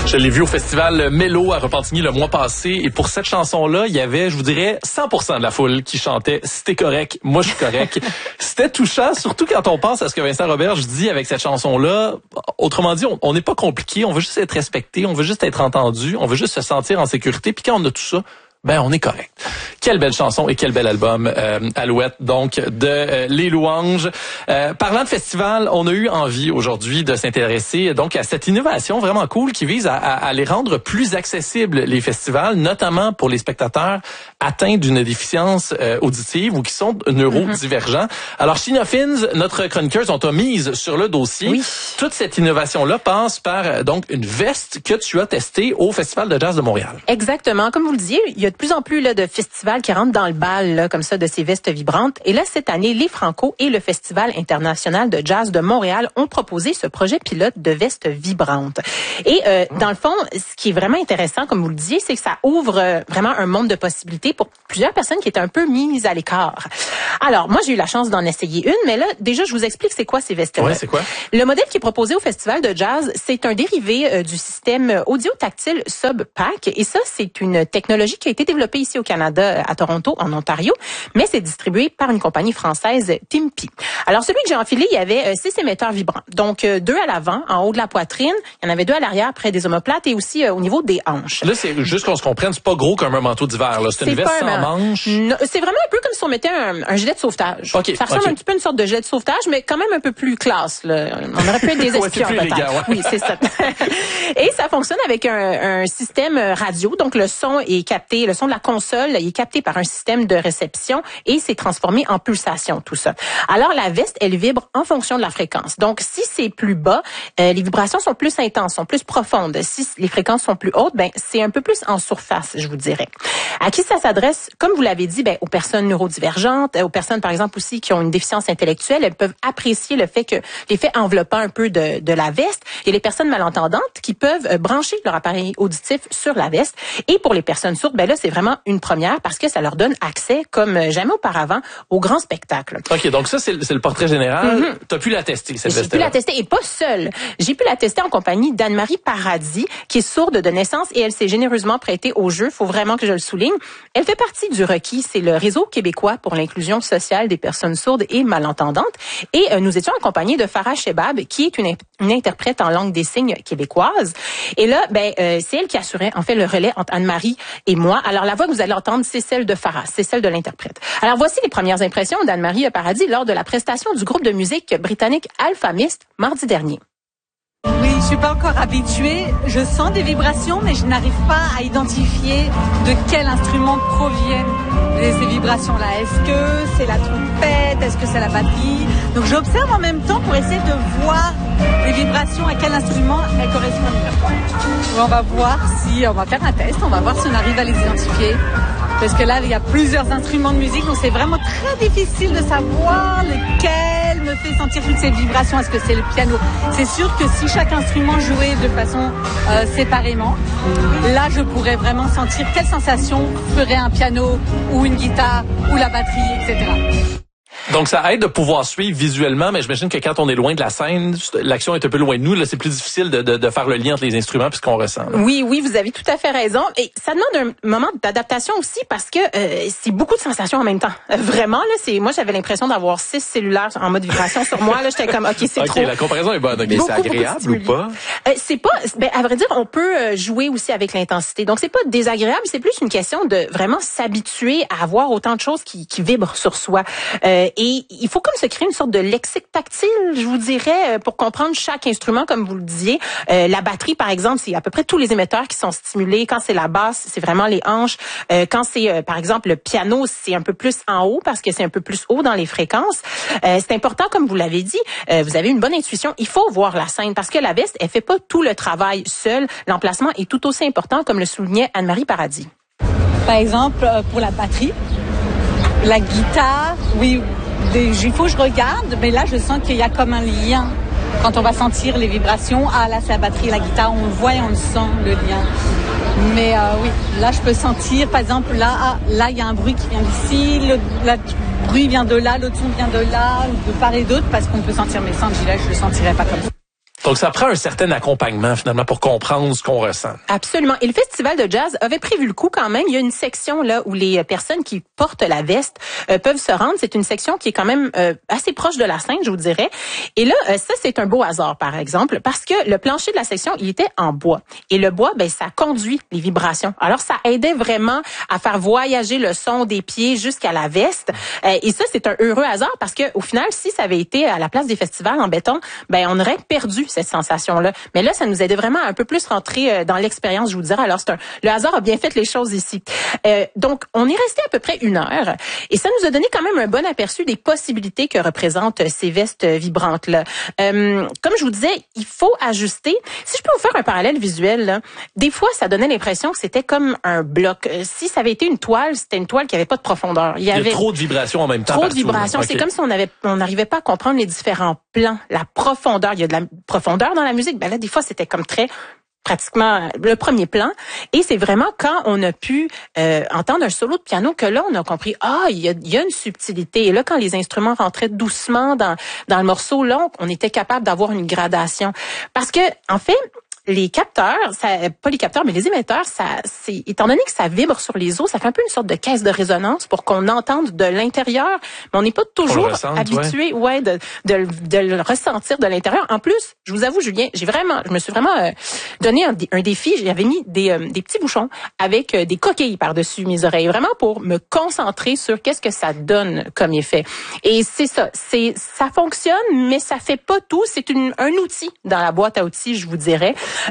Je l'ai vu au festival Mélo à Repentigny le mois passé et pour cette chanson-là, il y avait, je vous dirais, 100% de la foule qui chantait « C'était correct, moi je suis correct ». C'était touchant, surtout quand on pense à ce que Vincent Roberge dit avec cette chanson-là. Autrement dit, on n'est pas compliqué, on veut juste être respecté, on veut juste être entendu, on veut juste se sentir en sécurité. Puis quand on a tout ça, ben on est correct. Quelle belle chanson et quel bel album, Alouette, donc, de Les Louanges. Parlant de festival, on a eu envie aujourd'hui de s'intéresser donc à cette innovation vraiment cool qui vise à les rendre plus accessibles, les festivals, notamment pour les spectateurs atteints d'une déficience auditive ou qui sont neurodivergents. Alors, Sheena Fins, notre chroniqueuse, on t'a mise sur le dossier. Oui. Toute cette innovation-là passe par donc une veste que tu as testée au Festival de Jazz de Montréal. Exactement. Comme vous le disiez, il y a de plus en plus là, de festivals qui rentrent dans le bal là, comme ça de ces vestes vibrantes. Et là, cette année, les Franco et le Festival international de jazz de Montréal ont proposé ce projet pilote de vestes vibrantes. Et dans le fond, ce qui est vraiment intéressant, comme vous le disiez, c'est que ça ouvre vraiment un monde de possibilités pour plusieurs personnes qui étaient un peu mises à l'écart. Alors, moi, j'ai eu la chance d'en essayer une, mais là, déjà, je vous explique c'est quoi ces vestes-là. Ouais, c'est quoi? Le modèle qui est proposé au Festival de jazz, c'est un dérivé du système audio-tactile SubPac. Et ça, c'est une technologie qui a été développée ici au Canada, à Toronto, en Ontario, mais c'est distribué par une compagnie française, Timpi. Alors, celui que j'ai enfilé, il y avait 6 émetteurs vibrants. Donc, 2 à l'avant, en haut de la poitrine. Il y en avait 2 à l'arrière, près des omoplates et aussi au niveau des hanches. Là, c'est juste qu'on se comprenne, c'est pas gros comme un manteau d'hiver. Là. C'est une veste sans manches. Non, c'est vraiment un peu comme si on mettait un gilet de sauvetage. Okay, ça ressemble un petit peu à une sorte de gilet de sauvetage, mais quand même un peu plus classe. Là. On aurait pu être des espions, ouais, peut-être. Ouais. Oui, c'est ça. Et ça fonctionne avec un système radio. Donc, le son est capté, le son de la console est capté par un système de réception et c'est transformé en pulsation, tout ça. Alors, la veste, elle vibre en fonction de la fréquence. Donc, si c'est plus bas, les vibrations sont plus intenses, sont plus profondes. Si les fréquences sont plus hautes, ben c'est un peu plus en surface, je vous dirais. À qui ça s'adresse? Comme vous l'avez dit, ben aux personnes neurodivergentes, aux personnes, par exemple, aussi qui ont une déficience intellectuelle, elles peuvent apprécier le fait que l'effet enveloppant un peu de la veste. Il y a les personnes malentendantes qui peuvent brancher leur appareil auditif sur la veste. Et pour les personnes sourdes, ben là, c'est vraiment une première parce que ça leur donne accès, comme jamais auparavant, au grand spectacle. OK, donc ça, c'est le portrait général. T'as pu la tester, cette veste-là? J'ai pu la tester, et pas seule. J'ai pu la tester en compagnie d'Anne-Marie Paradis, qui est sourde de naissance, et elle s'est généreusement prêtée au jeu. Faut vraiment que je le souligne. Elle fait partie du REQI, c'est le Réseau québécois pour l'inclusion sociale des personnes sourdes et malentendantes. Et nous étions accompagnés de Farah Shebab, qui est une interprète en langue des signes québécoise. Et là, c'est elle qui assurait en fait le relais entre Anne-Marie et moi. Alors la voix que vous allez entendre, c'est celle de Farah, c'est celle de l'interprète. Alors voici les premières impressions d'Anne-Marie Paradis lors de la prestation du groupe de musique britannique Alpha Mist mardi dernier. Oui, je suis pas encore habituée. Je sens des vibrations, mais je n'arrive pas à identifier de quel instrument proviennent ces vibrations-là. Est-ce que c'est la trompette? Est-ce que c'est la batterie? Donc j'observe en même temps pour essayer de voir les vibrations, à quel instrument elles correspondent. On va voir on va faire un test, on va voir si on arrive à les identifier. Parce que là, il y a plusieurs instruments de musique, donc c'est vraiment très difficile de savoir lequel me fait sentir toutes ces vibrations. Est-ce que c'est le piano? C'est sûr que si chaque instrument jouait de façon séparément, là, je pourrais vraiment sentir quelle sensation ferait un piano ou une guitare ou la batterie, etc. Donc, ça aide de pouvoir suivre visuellement, mais j'imagine que quand on est loin de la scène, l'action est un peu loin de nous. Là, c'est plus difficile de faire le lien entre les instruments puis ce qu'on ressent. Là. Oui, vous avez tout à fait raison. Et ça demande un moment d'adaptation aussi parce que c'est beaucoup de sensations en même temps. Vraiment, là, moi, j'avais l'impression d'avoir 6 cellulaires en mode vibration sur moi. Là, j'étais comme, OK, c'est trop. OK, la comparaison est bonne. Mais c'est agréable ou pas? C'est pas, à vrai dire, on peut jouer aussi avec l'intensité. Donc, c'est pas désagréable, c'est plus une question de vraiment s'habituer à avoir autant de choses qui vibrent sur soi. Et il faut comme se créer une sorte de lexique tactile, je vous dirais, pour comprendre chaque instrument, comme vous le disiez. La batterie, par exemple, c'est à peu près tous les émetteurs qui sont stimulés. Quand c'est la basse, c'est vraiment les hanches. Quand c'est, par exemple, le piano, c'est un peu plus en haut parce que c'est un peu plus haut dans les fréquences. C'est important, comme vous l'avez dit, vous avez une bonne intuition. Il faut voir la scène parce que la veste, elle fait pas tout le travail seule. L'emplacement est tout aussi important, comme le soulignait Anne-Marie Paradis. Par exemple, pour la batterie, la guitare, oui, il faut que je regarde, mais là, je sens qu'il y a comme un lien. Quand on va sentir les vibrations, là, c'est la batterie, la guitare, on le voit et on le sent, le lien. Mais oui, là, je peux sentir, par exemple, là, il y a un bruit qui vient d'ici, le bruit vient de là, l'autre son vient de là, de part et d'autre, parce qu'on peut sentir mes sens, là, je le sentirais pas comme ça. Donc, ça prend un certain accompagnement, finalement, pour comprendre ce qu'on ressent. Absolument. Et le Festival de jazz avait prévu le coup quand même. Il y a une section là où les personnes qui portent la veste peuvent se rendre. C'est une section qui est quand même assez proche de la scène, je vous dirais. Et là, ça, c'est un beau hasard, par exemple, parce que le plancher de la section, il était en bois. Et le bois, ben, ça conduit les vibrations. Alors, ça aidait vraiment à faire voyager le son des pieds jusqu'à la veste. Et ça, c'est un heureux hasard parce que au final, si ça avait été à la place des festivals en béton, ben, on aurait perdu cette sensation-là. Mais là, ça nous aidait vraiment à un peu plus rentrer dans l'expérience, je vous dirais. Alors, le hasard a bien fait les choses ici. Donc, on est resté à peu près 1 heure et ça nous a donné quand même un bon aperçu des possibilités que représentent ces vestes vibrantes-là. Comme je vous disais, il faut ajuster. Si je peux vous faire un parallèle visuel, là, des fois, ça donnait l'impression que c'était comme un bloc. Si ça avait été une toile, c'était une toile qui avait pas de profondeur. Il y avait trop de vibrations en même temps. Trop de vibrations. Okay. C'est comme si on n'arrivait pas à comprendre les différents plans, la profondeur. Il y a de la profondeur dans la musique. Ben là, des fois, c'était comme très pratiquement le premier plan. Et c'est vraiment quand on a pu entendre un solo de piano que là, on a compris, il y a une subtilité. Et là, quand les instruments rentraient doucement dans le morceau, là, on était capable d'avoir une gradation. Parce que, en fait, les capteurs, pas les capteurs, mais les émetteurs, étant donné que ça vibre sur les os, ça fait un peu une sorte de caisse de résonance pour qu'on entende de l'intérieur, mais on n'est pas toujours habitué, de le ressentir de l'intérieur. En plus, je vous avoue, Julien, je me suis vraiment donné un défi. J'avais mis des petits bouchons avec des coquilles par-dessus mes oreilles, vraiment pour me concentrer sur qu'est-ce que ça donne comme effet. Et c'est ça, ça fonctionne, mais ça fait pas tout. C'est un outil dans la boîte à outils, je vous dirais.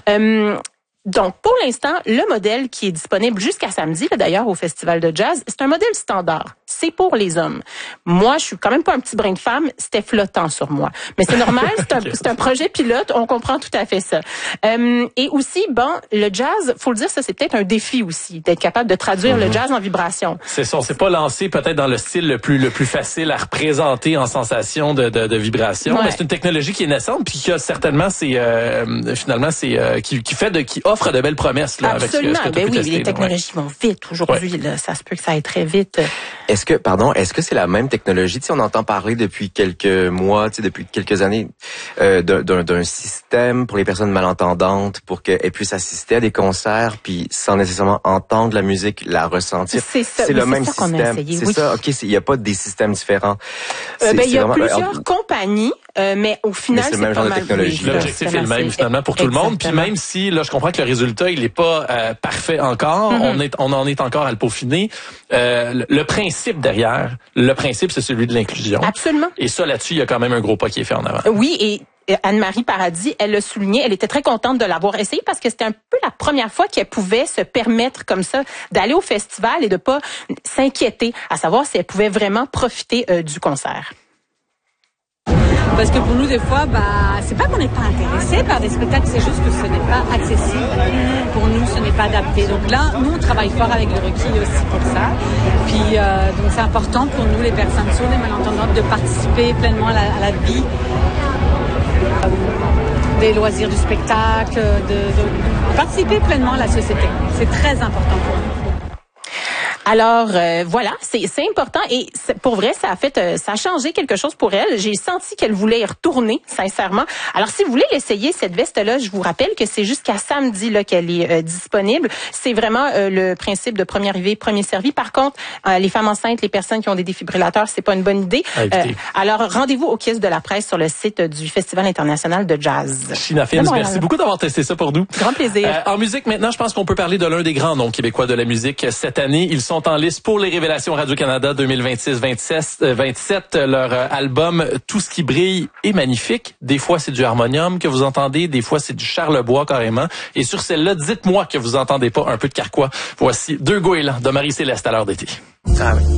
Donc, pour l'instant, le modèle qui est disponible jusqu'à samedi, là, d'ailleurs, au Festival de jazz, c'est un modèle standard. C'est pour les hommes. Moi, je suis quand même pas un petit brin de femme. C'était flottant sur moi. Mais c'est normal, c'est un projet pilote. On comprend tout à fait ça. Et aussi, le jazz, faut le dire, ça, c'est peut-être un défi aussi, d'être capable de traduire le jazz en vibration. C'est ça. On s'est pas lancé peut-être dans le style le plus facile à représenter en sensation de vibration. Mais c'est une technologie qui est naissante puis qui a certainement qui offre de belles promesses, là. Absolument. Avec ce que tu peux tester, les technologies vont vite aujourd'hui. Ouais. Là, ça se peut que ça aille très vite. Est-ce que c'est la même technologie? On entend parler depuis quelques mois, depuis quelques années, d'un système pour les personnes malentendantes pour qu'elles puissent assister à des concerts puis sans nécessairement entendre la musique, la ressentir. C'est ça. C'est le même ça système. Qu'on a essayé, c'est ça. OK, il y a pas des systèmes différents. Il y a plusieurs compagnies, mais au final, c'est le même genre de technologie. L'objectif est le même finalement pour tout le monde. Puis même si là, je comprends que le résultat il est pas parfait encore, on en est encore à le peaufiner. Le principe derrière, c'est celui de l'inclusion. Absolument. Et ça là-dessus, il y a quand même un gros pas qui est fait en avant. Oui, et Anne-Marie Paradis, elle l'a souligné, elle était très contente de l'avoir essayé parce que c'était un peu la première fois qu'elle pouvait se permettre comme ça d'aller au festival et de pas s'inquiéter à savoir si elle pouvait vraiment profiter du concert. Parce que pour nous, des fois, c'est pas qu'on n'est pas intéressé par des spectacles, c'est juste que ce n'est pas accessible. Pour nous, ce n'est pas adapté. Donc là, nous, on travaille fort avec le requis aussi pour ça. Puis, donc c'est important pour nous, les personnes sourdes et malentendantes, de participer pleinement à la vie des loisirs du spectacle, de participer pleinement à la société. C'est très important pour nous. Alors voilà, c'est important et pour vrai ça a changé quelque chose pour elle. J'ai senti qu'elle voulait y retourner sincèrement. Alors si vous voulez l'essayer cette veste là, je vous rappelle que c'est jusqu'à samedi là qu'elle est disponible. C'est vraiment le principe de premier arrivé, premier servi. Par contre, les femmes enceintes, les personnes qui ont des défibrillateurs, c'est pas une bonne idée. Alors rendez-vous au kiosque de la presse sur le site du Festival international de jazz. China Films, merci beaucoup d'avoir testé ça pour nous. Grand plaisir. En musique maintenant, je pense qu'on peut parler de l'un des grands noms québécois de la musique cette année. Ils sont en liste pour les Révélations Radio-Canada 2026-27. Leur album Tout ce qui brille est magnifique. Des fois, c'est du harmonium que vous entendez. Des fois, c'est du charlebois carrément. Et sur celle-là, dites-moi que vous entendez pas un peu de carquois. Voici Deux goélands de Marie-Céleste à l'heure d'été. Ah oui.